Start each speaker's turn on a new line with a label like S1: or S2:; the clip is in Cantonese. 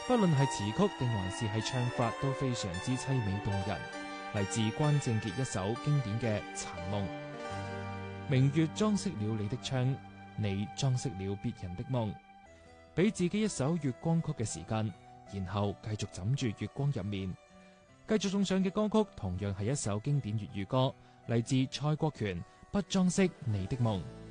S1: 不論係詞曲定還是係唱法都非常之淒美動人，嚟自關正傑一首經典嘅《殘夢》。明月裝飾了你的窗，你裝飾了別人的夢，俾自己一首月光曲嘅時間，然後繼續枕住月光入面。繼續送上嘅歌曲同樣係一首經典粵語歌，嚟自蔡國權《不裝飾你的夢》。